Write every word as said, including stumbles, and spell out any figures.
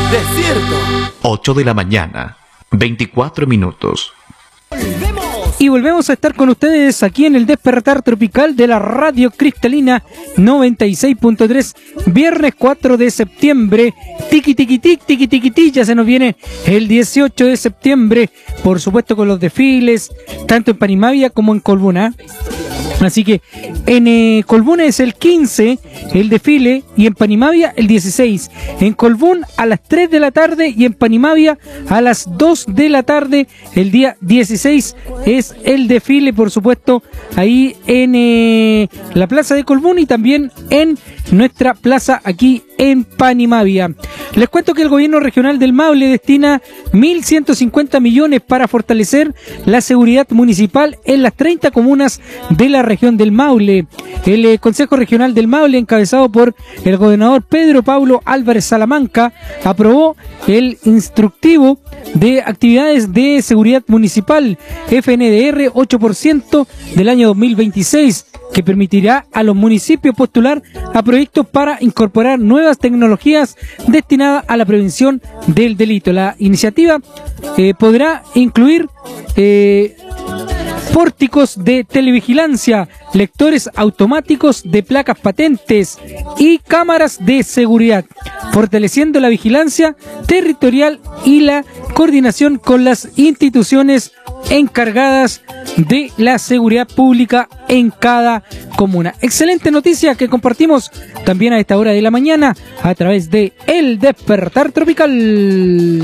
desierto. ocho de la mañana, veinticuatro minutos. Y volvemos a estar con ustedes aquí en el Despertar Tropical de la Radio Cristalina noventa y seis punto tres, viernes cuatro de septiembre. Tiki tiki tic, tiki tiki tic, ya se nos viene el dieciocho de septiembre, por supuesto con los desfiles, tanto en Panimavia como en Colbún. Así que en eh, Colbún es el quince el desfile y en Panimavia el dieciséis. En Colbún a las tres de la tarde y en Panimavia a las dos de la tarde. El día dieciséis es el desfile, por supuesto, ahí en eh, la plaza de Colbún y también en nuestra plaza aquí en Panimavia. Les cuento que el gobierno regional del Maule destina mil ciento cincuenta millones para fortalecer la seguridad municipal en las treinta comunas de la región del Maule. El eh, Consejo Regional del Maule, encabezado por el gobernador Pedro Pablo Álvarez Salamanca, aprobó el instructivo de actividades de seguridad municipal F N D R ocho por ciento del año dos mil veintiséis, que permitirá a los municipios postular a proyectos para incorporar nuevas tecnologías destinadas a la prevención del delito. La iniciativa eh, podrá incluir eh, pórticos de televigilancia, lectores automáticos de placas patentes y cámaras de seguridad, fortaleciendo la vigilancia territorial y la coordinación con las instituciones encargadas de la seguridad pública en cada comuna. Excelente noticia que compartimos también a esta hora de la mañana a través de El Despertar Tropical.